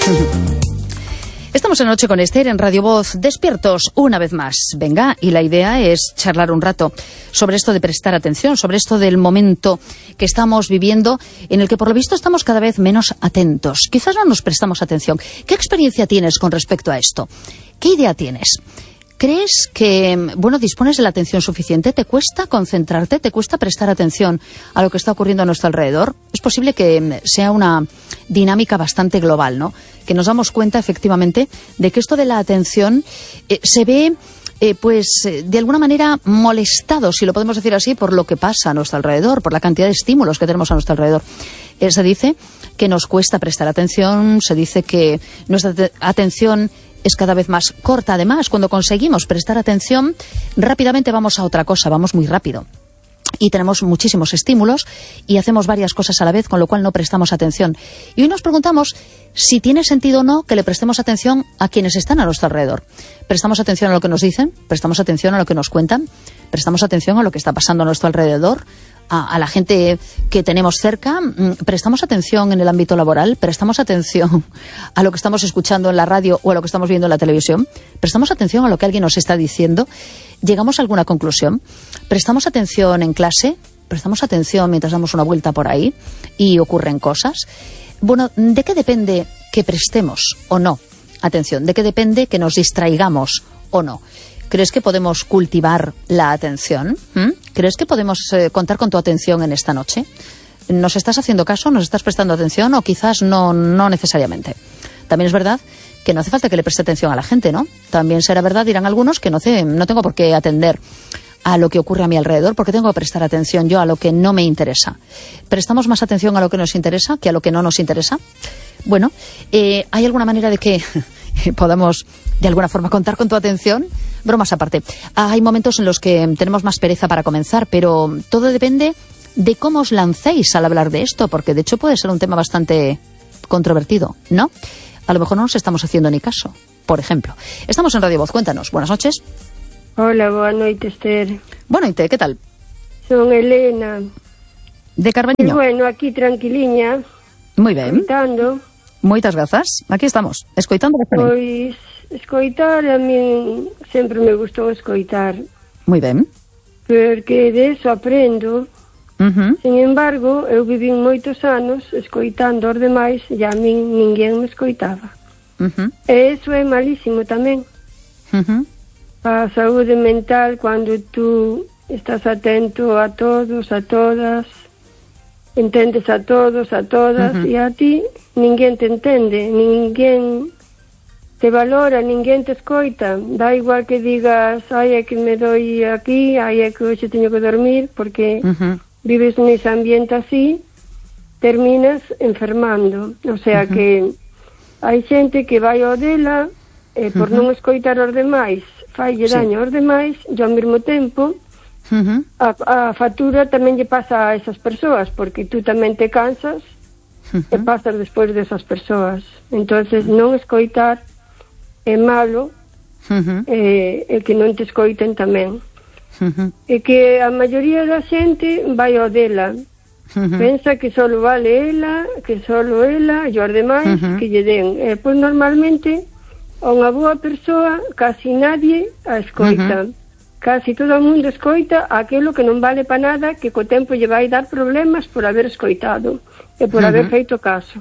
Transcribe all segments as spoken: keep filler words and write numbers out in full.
Estamos en Noche con Esther en Radio Voz, despiertos una vez más. Venga, y la idea es charlar un rato sobre esto de prestar atención, sobre esto del momento que estamos viviendo, en el que por lo visto estamos cada vez menos atentos. Quizás no nos prestamos atención. ¿Qué experiencia tienes con respecto a esto? ¿Qué idea tienes? ¿Crees que, bueno, dispones de la atención suficiente? ¿Te cuesta concentrarte? ¿Te cuesta prestar atención a lo que está ocurriendo a nuestro alrededor? Es posible que sea una dinámica bastante global, ¿no? Que nos damos cuenta, efectivamente, de que esto de la atención eh, se ve, eh, pues, eh, de alguna manera molestado, si lo podemos decir así, por lo que pasa a nuestro alrededor, por la cantidad de estímulos que tenemos a nuestro alrededor. Eh, se dice que nos cuesta prestar atención, se dice que nuestra atención es cada vez más corta. Además, cuando conseguimos prestar atención, rápidamente vamos a otra cosa, vamos muy rápido. Y tenemos muchísimos estímulos y hacemos varias cosas a la vez, con lo cual no prestamos atención. Y hoy nos preguntamos si tiene sentido o no que le prestemos atención a quienes están a nuestro alrededor. ¿Prestamos atención a lo que nos dicen? ¿Prestamos atención a lo que nos cuentan? ¿Prestamos atención a lo que está pasando a nuestro alrededor? A, a la gente que tenemos cerca? ¿Prestamos atención en el ámbito laboral? ¿Prestamos atención a lo que estamos escuchando en la radio o a lo que estamos viendo en la televisión? ¿Prestamos atención a lo que alguien nos está diciendo? ¿Llegamos a alguna conclusión? ¿Prestamos atención en clase? ¿Prestamos atención mientras damos una vuelta por ahí y ocurren cosas? Bueno, ¿de qué depende que prestemos o no atención? ¿De qué depende que nos distraigamos o no? ¿Crees que podemos cultivar la atención? ¿Mm? ¿Crees que podemos eh, contar con tu atención en esta noche? ¿Nos estás haciendo caso? ¿Nos estás prestando atención? O quizás no, no necesariamente. También es verdad que no hace falta que le preste atención a la gente, ¿no? También será verdad, dirán algunos, que no, te, no tengo por qué atender a lo que ocurre a mi alrededor, porque tengo que prestar atención yo a lo que no me interesa. ¿Prestamos más atención a lo que nos interesa que a lo que no nos interesa? Bueno, eh, ¿hay alguna manera de que podamos de alguna forma contar con tu atención? Bromas aparte. Hay momentos en los que tenemos más pereza para comenzar, pero todo depende de cómo os lancéis al hablar de esto, porque de hecho puede ser un tema bastante controvertido, ¿no? A lo mejor no nos estamos haciendo ni caso, por ejemplo. Estamos en Radio Voz, cuéntanos. Buenas noches. Hola, boa noite, Esther. Buenas noite, ¿qué tal? Son Elena. De Carballiño. Bueno, aquí tranquiliña. Muy ben. Escoitando. Moitas grazas. Aquí estamos, escoitando. Pois, escoitar, a mí sempre me gustou escoitar. Moi ben. Porque de eso aprendo. Uh-huh. Sin embargo, eu viví moitos anos escoitando os demais e a min ninguén me escoitaba. Uh-huh. E eso é malísimo tamén. Uh-huh. A saúde mental, cando tú estás atento a todos, a todas, entendes a todos, a todas, uh-huh. e a ti ninguén te entende, ninguén te valora, ninguén te escoita. Da igual que digas, ai, é que me doi aquí, ai, é que hoxe teño que dormir, porque uh-huh. vives nese ambiente así, terminas enfermando. O sea uh-huh. que hai xente que vai ao dela, e por uh-huh. non escoitar os demais, faille sí. daño aos demais, e ao mesmo tempo uh-huh. a, a factura tamén lle pasa a esas persoas, porque tú tamén te cansas uh-huh. e pasas despois desas persoas. Entonces non escoitar é malo, uh-huh. e, e que non te escoiten tamén. Uh-huh. E que a maioría da xente vai ao dela, uh-huh. pensa que solo vale ela, que solo ela e os demais uh-huh. que lle den. E pois normalmente a unha boa persoa casi nadie a escoita. Uh-huh. Casi todo o mundo escoita aquilo que non vale para nada, que co tempo lle vai dar problemas por haber escoitado e por uh-huh. haber feito caso.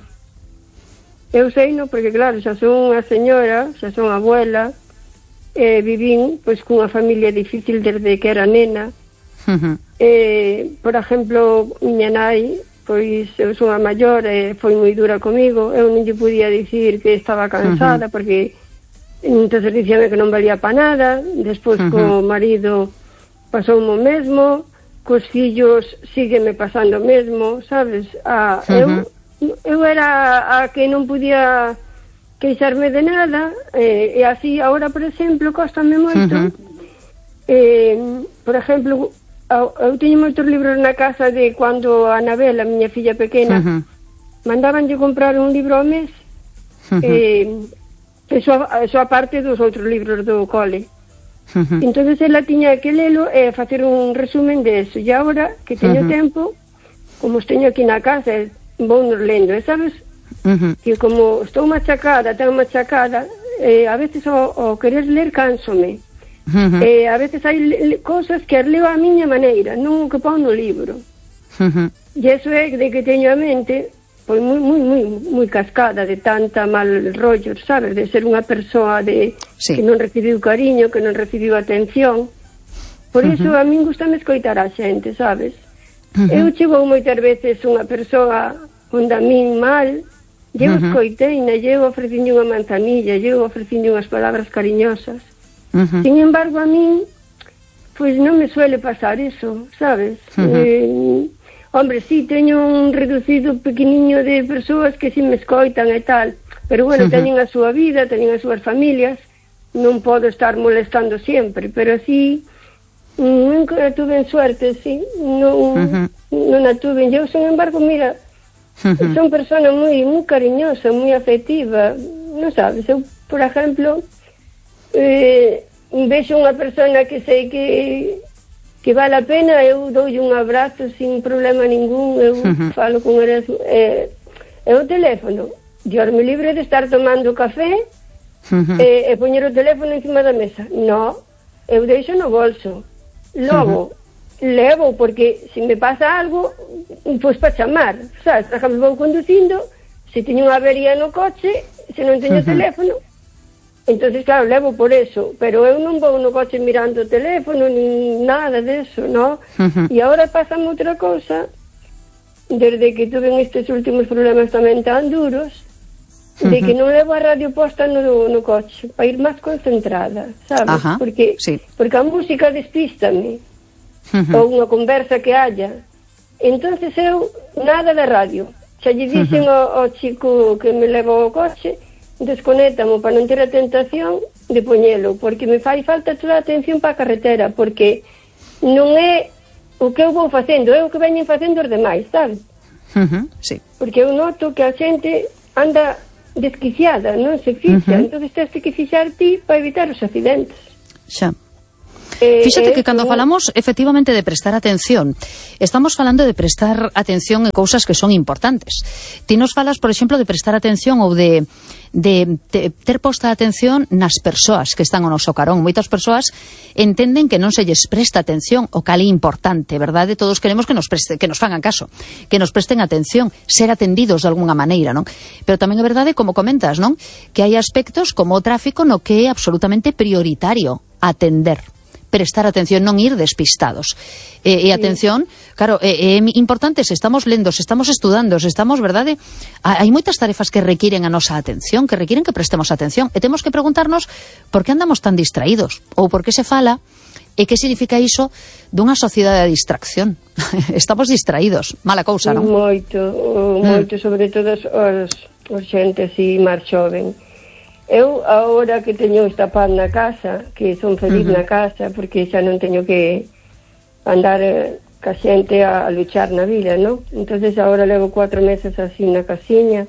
Eu sei, no, porque claro, xa son unha señora, xa son abuela, e vivín pois cunha familia difícil desde que era nena. Uh-huh. E, por exemplo, miña nai, pois eu son a maior e foi moi dura comigo. Eu non lle podía dicir que estaba cansada, uh-huh. porque entonces dicíame que non valía para nada. Despois uh-huh. co marido pasou o mesmo, cos fillos sígueme pasando o mesmo, sabes? Ah, uh-huh. eu, eu era a que non podía queixarme de nada, eh, e así, agora, por exemplo, cóstame moito. Uh-huh. Eh, por exemplo, eu teño moitos libros na casa de cando a Anabel, a miña filla pequena, uh-huh. mandabanlle comprar un libro ao mes, uh-huh. eh, eso, eso aparte dos outros libros do cole. Uh-huh. Entonces ela tiña que lelo e facer un resumen de eso. E agora que teño uh-huh. tempo, como os teño aquí na casa, vou nos lendo. E sabes, Uh-huh. Que como estou machacada, tengo machacada, eh, a veces o, o querer ler cánsome. Uh-huh. Eh, a veces hai le, cosas que as leo a miña maneira, non que pon no libro. Uh-huh. E iso é de que teño a mente pois moi, moi, moi, moi cascada de tanta mal rollo, sabes? De ser unha persoa de sí. que non recibiu cariño, que non recibiu atención. Por iso uh-huh. a min gustame escoitar a xente, sabes? Uh-huh. Eu chego moitas veces unha persoa onde a min mal, e eu uh-huh. escoitei, e eu ofrecindo unha manzanilla, e eu ofrecindo unhas palabras cariñosas. Uh-huh. Sin embargo, a min, pois non me suele pasar eso, sabes? Uh-huh. Eh, hombre, sí, teño un reducido pequeniño de persoas que si me escoitan e tal, pero bueno, uh-huh. teñen a súa vida, teñen as súas familias, non podo estar molestando sempre, pero así, nunca tuve suerte, sí, non, uh-huh. non a tuve. Eu, sin embargo, mira, uh-huh. son persona moi, moi cariñosa, moi afectiva, non sabes, eu, por exemplo, eh, vexo unha persona que sei que que vale a pena, eu doulle un abrazo sin problema ningún, eu uh-huh. falo con eles, eh, é o teléfono, diorme libre de estar tomando café uh-huh. e, e poñer o teléfono encima da mesa, no, eu deixo no bolso, logo uh-huh. levo, porque se me pasa algo, pois para chamar, sabes, por exemplo, vou conducindo, se teño unha avería no coche, se non teño uh-huh. teléfono, entonces claro, levo por eso, pero eu non vou no coche mirando o teléfono ni nada deso, no? Uh-huh. E agora pásame outra cosa, desde que tuve estes últimos problemas tamén tan duros, uh-huh. de que non levo a radio posta no, no coche, para ir máis concentrada, sabes? Uh-huh. Porque, sí. porque a música despístame, uh-huh. ou unha conversa que haya, entonces eu nada de radio, xa lle dixen uh-huh. ao, ao chico que me leva ao coche, desconétamo para non ter a tentación de poñelo, porque me fai falta toda a atención para a carretera, porque non é o que eu vou facendo, é o que veñen facendo os demais, sabes? Uh-huh, sí. Porque eu noto que a xente anda desquiciada, non se fixa, uh-huh. entón tens que fixar ti para evitar os accidentes. Xa. Eh, Fíxate eh, que cando falamos efectivamente de prestar atención, estamos falando de prestar atención en cousas que son importantes. Ti nos falas, por exemplo, de prestar atención ou de, de, de ter posta atención nas persoas que están ao noso carón. Moitas persoas entenden que non se lles presta atención, o cal é importante, verdade? Todos queremos que nos preste, que nos fagan caso, que nos presten atención, ser atendidos de alguna maneira, non? Pero tamén é verdade, como comentas, non? Que hai aspectos como o tráfico no que é absolutamente prioritario atender, prestar atención, non ir despistados. E, e atención, claro, é, é importante se estamos lendo, se estamos estudando, se estamos, verdade? Hai moitas tarefas que requiren a nosa atención, que requiren que prestemos atención, e temos que preguntarnos por que andamos tan distraídos, ou por que se fala, e que significa iso dunha sociedade de distracción. Estamos distraídos, mala cousa, non? Moito, moito, mm. sobre todo os, os xentes e máis xoven. Eu, agora que teño esta paz na casa, que son feliz uh-huh. na casa, porque xa non teño que andar eh, ca xente a, a luchar na vida, non? Entonces agora levo cuatro meses así na casiña,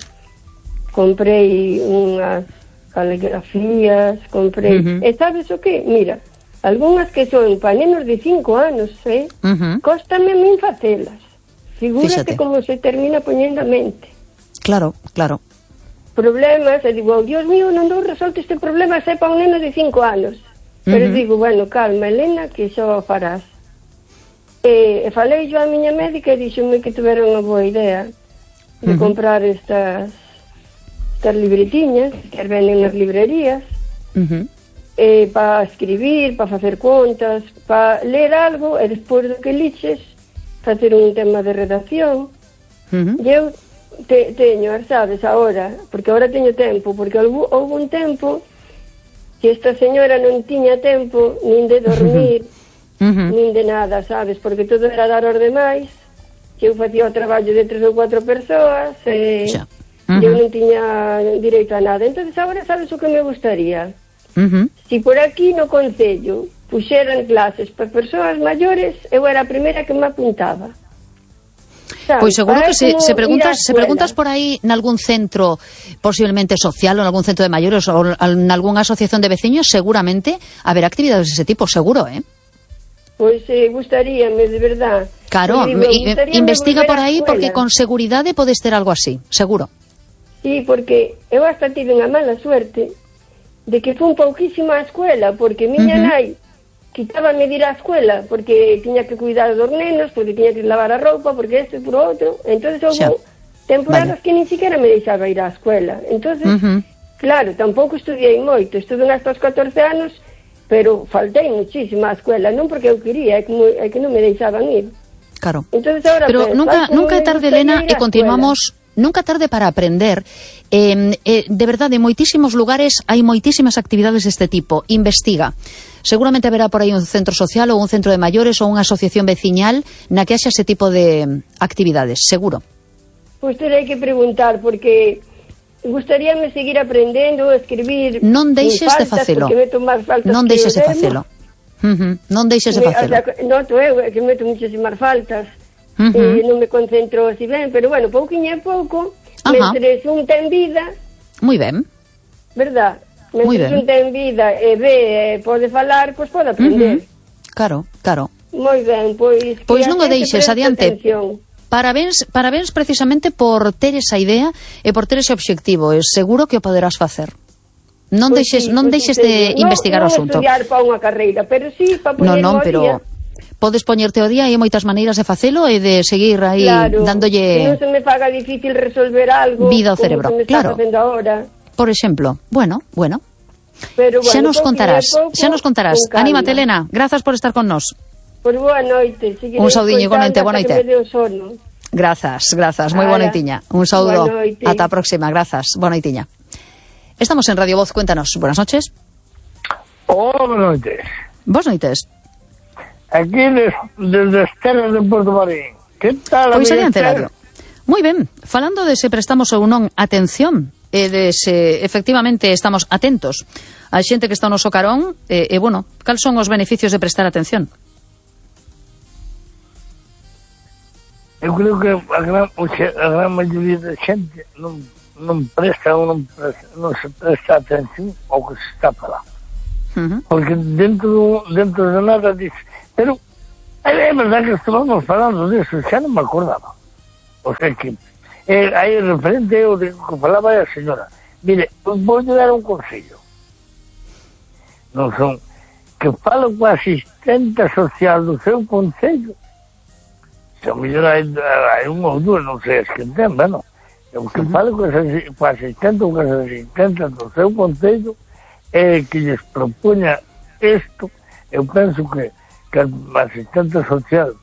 comprei unhas caligrafías, comprei... Uh-huh. E sabes o que? Mira, algunhas que son para nenos de cinco anos, eh? Uh-huh. Cóstame a min facelas. Figúrate como se termina poñendo a mente. Claro, claro. Problemas, e digo, oh, Dios mío, non dou resolto este problema, sei para un neno de cinco anos. Pero uh-huh. digo, bueno, calma, Elena, que xa o farás. E, e falei yo a miña médica e dixome que tuvera unha boa idea de uh-huh. comprar estas, estas libretiñas que venden nas librerías, uh-huh. e para escribir, para facer contas, para ler algo, e despois do que liches, facer un tema de redacción. Uh-huh. E eu Te, teño, sabes, agora, porque agora teño tempo, porque houve, houve un tempo que esta señora non tiña tempo nin de dormir, uh-huh. nin de nada, sabes, porque todo era dar aos demais, que eu facía o traballo de tres ou cuatro persoas, e uh-huh. eu non tiña direito a nada. Entonces agora sabes o que me gustaría? Uh-huh. Si por aquí no concello puxeran clases para persoas maiores, eu era a primeira que me apuntaba. Pois seguro que se, se preguntas se preguntas por aí nalgún centro posiblemente social ou nalgún centro de maiores ou nalgúnha asociación de veciños, seguramente haberá actividades dese tipo, seguro, eh? Pois eh, gustaríame, de verdad. Claro, digo, investiga por aí porque con seguridade podes ter algo así, seguro. Sí, porque eu hasta tive unha mala suerte de que fun pouquísimo á escuela, porque miña uh-huh. nai quitábame de ir á escuela, porque tiña que cuidar dos nenos, porque tiña que lavar a roupa, porque este por outro. Entonces houve temporadas vale. que ni siquiera me deixaba ir á escuela. Entonces, uh-huh. claro, tampouco estudiei moito, estuve hasta os catorce anos, pero faltei muchísimo á escuela, non porque eu quería, é que, é que non me deixaban ir. Claro. Entonces, ahora pero penso, nunca, nunca é tarde, Elena, e continuamos... Nunca tarde para aprender. Eh, eh, de verdade, en moitísimos lugares hai moitísimas actividades deste tipo. Investiga. Seguramente haberá por aí un centro social ou un centro de maiores ou unha asociación veciñal na que haxa ese tipo de actividades, seguro. Pois terei que preguntar, porque gustaríame seguir aprendendo, escribir. Non deixes faltas, de facelo. Non deixes de facelo. Uh-huh. Non deixes de facelo. O sea, noto eu que meto muchísimas faltas. Uh-huh. eh, non me concentro así ben, pero bueno, pouquinho a pouco, mentres un ten vida. Moi ben. Verdad? Mentres un ten vida e ve e pode falar, pois pode aprender. Uh-huh. Claro, claro. Moi ben, pois... Pois non o deixes, adiante. Atención. Parabéns, parabéns precisamente por ter esa idea e por ter ese obxectivo. É seguro que o poderás facer. Non pues deixes, sí, non pues deixes de no, investigar o asunto. Non estudiar para unha carreira, pero sí para poñer no, no, pero... día. Podes poñerte o día e hai moitas maneiras de facelo e de seguir aí claro, dándolle... non se me faga difícil resolver algo vida ao cerebro, como se me claro. Está facendo ahora. Por exemplo, bueno, bueno. Pero, bueno xa nos contarás, pouco, xa nos contarás. Anímate, Elena, grazas por estar con nós. Por boa noite. Un saudiño, igualmente, boa noite. Sono. Grazas, grazas, moi boa noitiña. Un saúdo, ata a próxima, grazas, boa noitiña. Estamos en Radio Voz, cuéntanos, buenas noches. Hola, buenas noches. Boas noites. Aquí desde as terras de Porto Marín. Que tal, pois adiante, Eladio. Moi ben, falando de se prestamos ou non atención, e de se efectivamente estamos atentos a xente que está no noso carón, e, e bueno, cal son os beneficios de prestar atención? Eu creo que a gran, a gran maioría da xente non, non presta ou non, presta, non se presta atención ao que se está falando. Uh-huh. Porque dentro, dentro de nada dice... Pero é verdade que estamos falando disso, xa non me acordaba. O sea que, eh, aí referente ao que falaba a señora. Mire, vou dar un consello. Non son... Que falo coa asistente social do seu concello. Se a mellor hai, hai un ou dúas, non sei as que ten, bueno. O que uh-huh. falo coa asistente ou coa asistente do seu concello é que lles propoña isto. Eu penso que que a asistente social,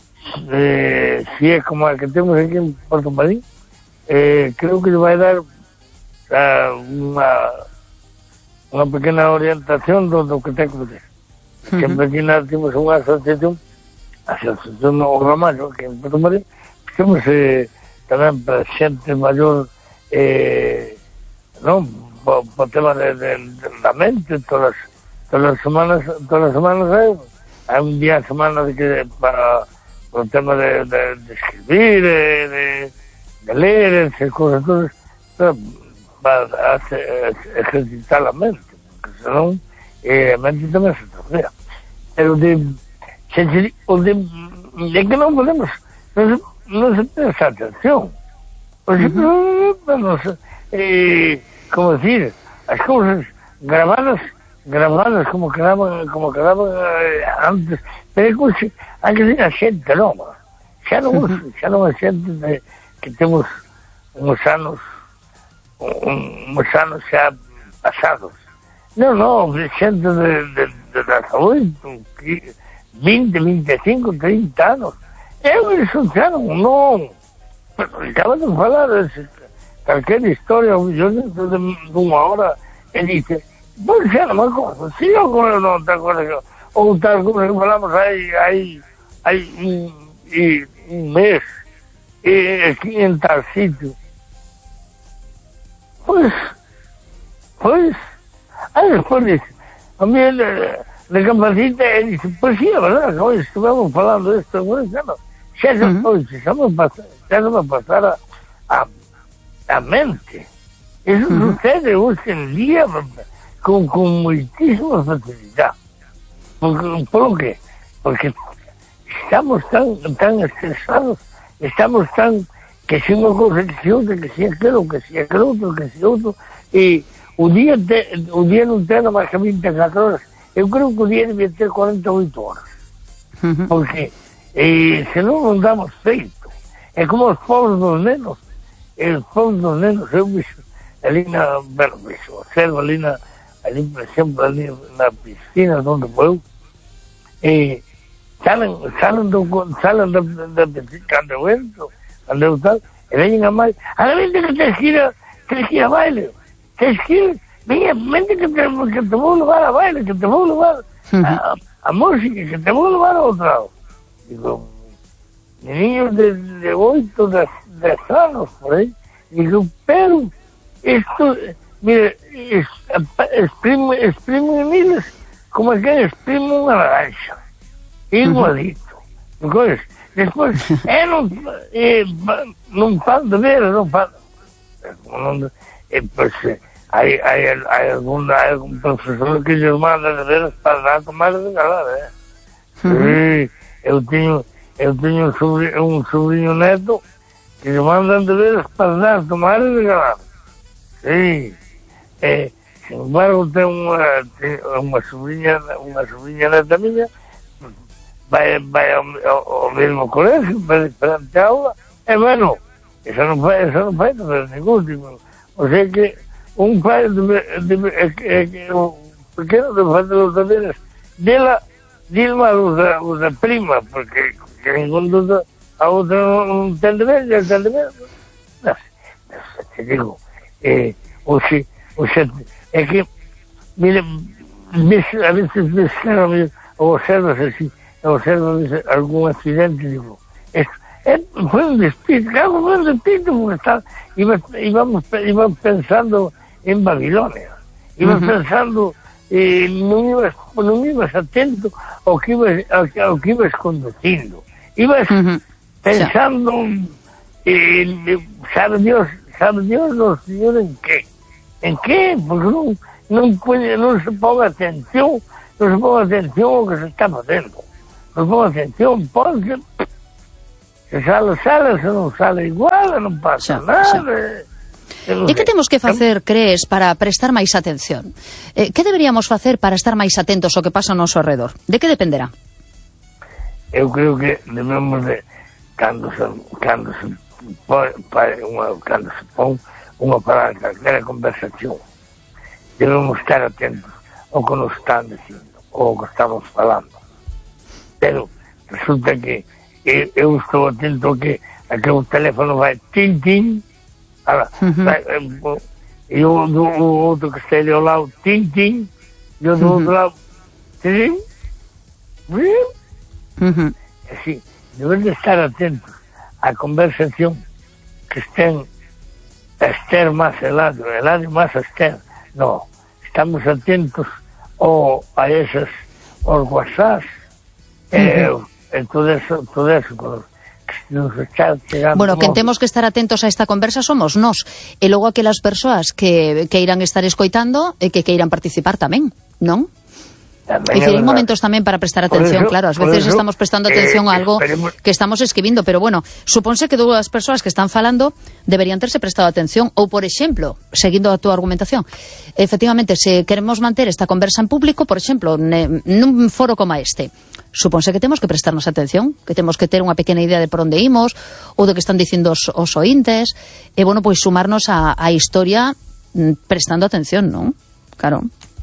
eh, si é como a que temos aquí en Porto Marín, eh, creo que lle vai dar uh, unha unha pequena orientación do, do que ten que ter. Uh-huh. Sempre aquí nós temos unha asociación, a asociación do Ramallo, que en Porto Marín, temos eh, tamén para xente maior, eh, non, po, po tema de, de, de la mente, todas, todas as semanas, todas as semanas hai Hai un día a semana de que para o tema de, de, de escribir, de, de, de ler, esas cosas, todas, para, para ejercitar a mente, porque senón eh, a mente tamén se trofea. Pero de, se, o de, de que non podemos, non se, non se presta atención. Porque, uh-huh. non se, eh, como decir, as cousas gravadas gravadas como quedaban como quedaban eh, antes, pero que hai que ser a xente nova, xa non xa non a xente de, que temos uns anos un, uns anos xa pasados, non, non, xente de, de, de dezaoito, vinte, vinte e cinco, trinta anos, eu eles son xa non, non, acaba de falar calquera historia, yo dentro de unha hora, e dice, pois xa non me acordo, si eu non te acordo, ou tal como que falamos aí, aí, aí un, e, un mes, e aquí en tal sitio. Pois, pois, aí despois dice, a mí de, de Campacita, e dice, pois sí, é verdad, que hoy estuvemos falando disto, bueno, xa non, xa non, uh-huh. xa non me pasara a, a mente. Eso uh-huh. sucede hoxe en día, con, con muitísima facilidade. Porque, ¿por qué? Porque estamos tan, tan estresados, estamos tan que si unha cousa, que si outra, que si aquilo, que si aquilo outro, que si outro, e o día, te, o día non ten máis que vinte e catro horas. Eu creo que o día debe ter cuarenta e oito horas. Uh-huh. Porque eh, se non non damos feito. É como os povos dos nenos. Os povos dos nenos, eu vixo ali na, bueno, vixo, observo ali na, ali, por exemplo, ali na piscina onde vou, e salen, salen do, salen da, da piscina, cando eu entro, cando eu tal, e veñen a máis, a la vente que tens que ir a, tens que ir a baile, tens que ir, veña, vente que te, que te vou levar a baile, que te vou levar a, a música, que te vou levar a outro lado. Digo, niños de, de oito, de dez anos, por aí, digo, pero, isto, mire, exprime, exprime miles, como é que exprime unha naranja, igualito. Depois, despois, é non, é, non fan de ver, non fan, non, é, pois, hai, hai, hai, algún, hai algún profesor que lles manda de ver para dar tomar de galar, eh? Sí, eu teño, eu teño un sobrinho, un sobrinho neto que lhe mandan de ver para dar tomar de galar. Sí, eh, sin embargo, ten unha, unha sobrinha, unha sobrinha neta miña, vai, vai ao, ao, ao mesmo colegio, vai diferente aula, e bueno, eso non fai, eso non fai de ver ningún tipo. O sea que un pai debe, debe, é, é, é, o pequeno debe fazer os deberes dela, Dilma os da, os da prima, porque que ningún duda, a outra non ten deberes, e ten deberes. Non sei, non sei, te digo, eh, o se, o se, é que, mire, a veces ves, claro, observas así, observas algún accidente, digo, esto, é, foi un despito, claro, foi un despito, porque está, iba, íbamos, íbamos pensando en Babilonia, íbamos uh-huh. pensando, eh, non ibas, non ibas atento ao que ibas, ao, ao que ibas conducindo, ibas uh-huh. pensando, eh, sabe Dios, sabe Dios, no Señor, en qué, en qué, porque non, non puede, non se ponga atención, non se ponga atención ao que se está facendo, non se ponga atención, porque se sale, sale, se non sale igual, non pasa xa, nada. Xa. E que temos que facer, crees, para prestar máis atención? Eh, que deberíamos facer para estar máis atentos ao que pasa ao noso alrededor? De que dependerá? Eu creo que debemos de, cando se, cando se pon, unha, cando se pon unha palabra, calquera conversación, debemos estar atentos ao que nos están dicindo, ou ao que estamos falando. Pero resulta que eu, eu estou atento a que, a que o teléfono vai tin, tin, Ala, uh-huh. e o, do, o outro que está ali ao lado, tim, tim, e o do uh-huh. outro lado, tim, tim, uh-huh. assim, debemos de estar atentos à conversación que estén a Esther más Eladio, Eladio más Esther, no, estamos atentos ao, a esas, aos WhatsApps, uh-huh. e, e todo eso, todo eso, con bueno, que temos que estar atentos a esta conversa somos nós, e logo aquelas persoas que, que irán estar escoitando e que queiran participar tamén, non? É dicir, hai momentos tamén para prestar atención, eso, claro, ás veces eso, estamos prestando atención eh, a algo esperemos. que estamos escribindo, pero bueno, supónse que dúas persoas que están falando deberían terse prestado atención, ou por exemplo, seguindo a túa argumentación, efectivamente, se queremos manter esta conversa en público, por exemplo, nun foro como este, supónse que temos que prestarnos atención, que temos que ter unha pequena idea de por onde imos, ou do que están dicindo os, os ointes, e bueno, pois sumarnos a, a historia prestando atención, non? Claro.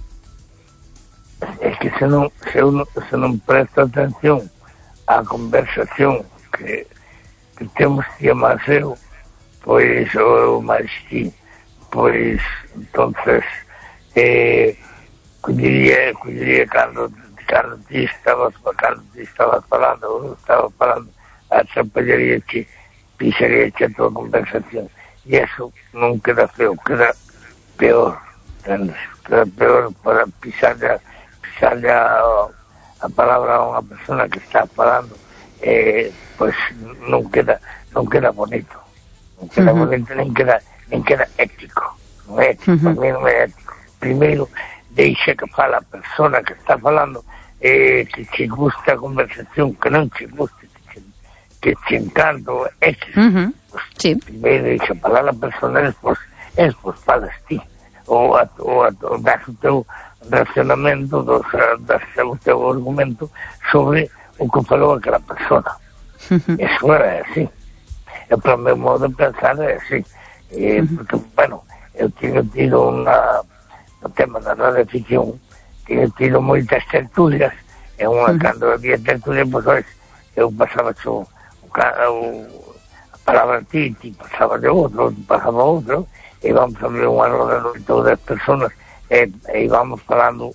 É que se non, se uno, se non presta atención á conversación que, que temos que máis eu, pois, ou máis ti, pois, entonces, eh, collería, collería cando, cando ti estabas, cando ti estabas falando, ou estabas falando, atrapallaría che, pisaría che a tua conversación, e eso non queda feo, queda peor, entendes? Queda peor para pisar a pisarle a, a palabra a unha persona que está falando, eh, pois non queda non queda bonito, non queda uh-huh. bonito, nem queda, nem queda ético, non é ético, uh-huh. para mí non é ético. Primeiro, deixa que fala a persona que está falando, eh, que che gusta a conversación, que non che guste, que che, que te encargo X. Uh-huh. Pues, sí. Primeiro, esa palabra personal es, pues, es, pues, falas ti. Ou, a, ou, a, ou das o teu reaccionamento, dos, das o teu argumento sobre o que falou aquela persona. Uh-huh. Eso é así. E para o meu modo de pensar é así. E, uh-huh. Porque, bueno, eu tinha tido unha, no tema da radioficción, tinha tido moitas tertulias, e unha, uh-huh. Cando había tertulias, pois, pues, eu pasaba o, o, o, a palabra ti, ti pasaba de outro, pasaba outro, e íbamos a ver unha roda de todas as personas, e, e íbamos falando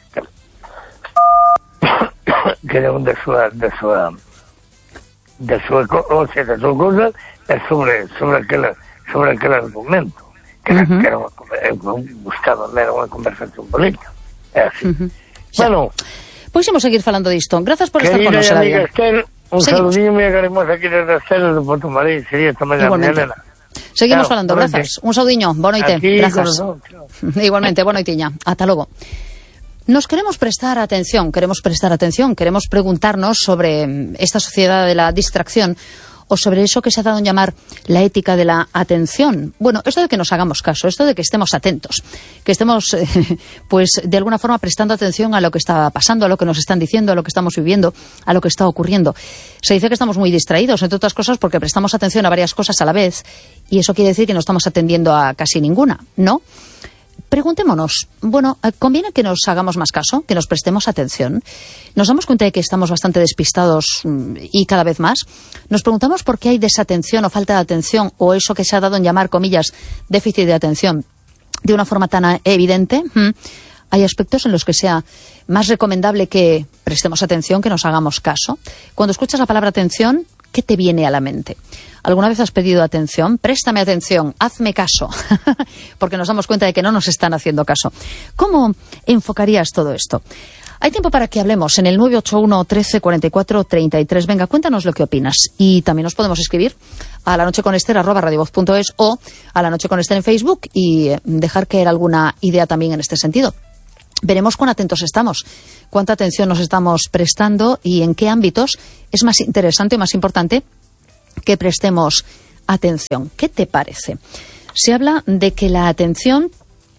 que era un de súa, de súa, de súa, ou sea, de súa cosa, sobre, sobre aquele, sobre aquele argumento, que era, uh-huh. que era unha, buscaba, era unha conversación política, é así. Uh-huh. Bueno, pois imos seguir falando disto. Grazas por estar con nos, Eladia. Un saludinho moi carimoso aquí desde as Celas de Porto Marín, sería esta mañana, Elena. Seguimos claro, falando, grazas. Un saudiño, boa noite, grazas. Igualmente, boa noitiña. Ata logo. Nos queremos prestar atención, queremos prestar atención, queremos preguntarnos sobre esta sociedad de la distracción o sobre eso que se ha dado en llamar la ética de la atención. Bueno, esto de que nos hagamos caso, esto de que estemos atentos, que estemos, eh, pues, de alguna forma prestando atención a lo que está pasando, a lo que nos están diciendo, a lo que estamos viviendo, a lo que está ocurriendo. Se dice que estamos muy distraídos, entre otras cosas, porque prestamos atención a varias cosas a la vez, y eso quiere decir que no estamos atendiendo a casi ninguna, ¿no? Preguntémonos, bueno, ¿conviene que nos hagamos más caso, que nos prestemos atención? ¿Nos damos cuenta de que estamos bastante despistados y cada vez más? ¿Nos preguntamos por qué hay desatención o falta de atención o eso que se ha dado en llamar, comillas, déficit de atención de una forma tan evidente? ¿Mm? Hay aspectos en los que sea más recomendable que prestemos atención, que nos hagamos caso. Cuando escuchas la palabra atención, ¿qué te viene a la mente? ¿Alguna vez has pedido atención? Préstame atención, hazme caso, porque nos damos cuenta de que no nos están haciendo caso. ¿Cómo enfocarías todo esto? Hay tiempo para que hablemos en el nueve ocho uno, trece, cuarenta y cuatro, treinta y tres. Venga, cuéntanos lo que opinas. Y también nos podemos escribir a la noche con Esther arroba radiovoz punto es o a la noche con Esther en Facebook y dejar caer alguna idea también en este sentido. Veremos cuán atentos estamos, cuánta atención nos estamos prestando y en qué ámbitos es más interesante o más importante que prestemos atención. ¿Qué te parece? Se habla de que la atención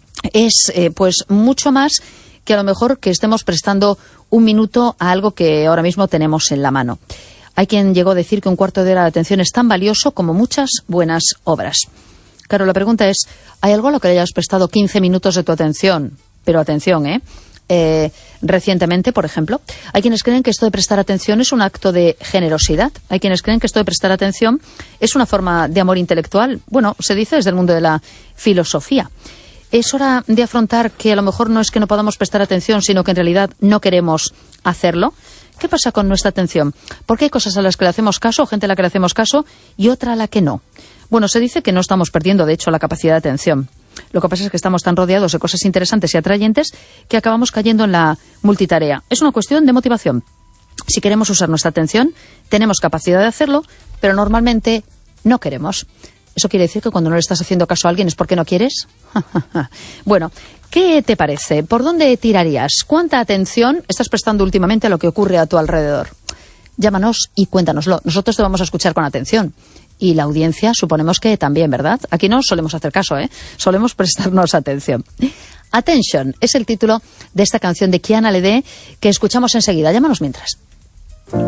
es eh, pues mucho más que a lo mejor que estemos prestando un minuto a algo que ahora mismo tenemos en la mano. Hay quien llegó a decir que un cuarto de hora de atención es tan valioso como muchas buenas obras. Claro, la pregunta es, ¿hay algo a lo que le hayas prestado quince minutos de tu atención? Pero atención, ¿eh? Eh, recientemente, por ejemplo, hay quienes creen que esto de prestar atención es un acto de generosidad. Hay quienes creen que esto de prestar atención es una forma de amor intelectual. Bueno, se dice desde el mundo de la filosofía. Es hora de afrontar que a lo mejor no es que no podamos prestar atención, sino que en realidad no queremos hacerlo. ¿Qué pasa con nuestra atención? Porque hay cosas a las que le hacemos caso, gente a la que le hacemos caso, y otra a la que no. Bueno, se dice que no estamos perdiendo, de hecho, la capacidad de atención. Lo que pasa es que estamos tan rodeados de cosas interesantes y atrayentes que acabamos cayendo en la multitarea. Es una cuestión de motivación. Si queremos usar nuestra atención, tenemos capacidad de hacerlo, pero normalmente no queremos. ¿Eso quiere decir que cuando no le estás haciendo caso a alguien es porque no quieres? Bueno, ¿qué te parece? ¿Por dónde tirarías? ¿Cuánta atención estás prestando últimamente a lo que ocurre a tu alrededor? Llámanos y cuéntanoslo. Nosotros te vamos a escuchar con atención. Y la audiencia suponemos que también, ¿verdad? Aquí no solemos hacer caso, ¿eh? Solemos prestarnos atención. Attention es el título de esta canción de Kiana Ledé que escuchamos enseguida. Llámanos mientras.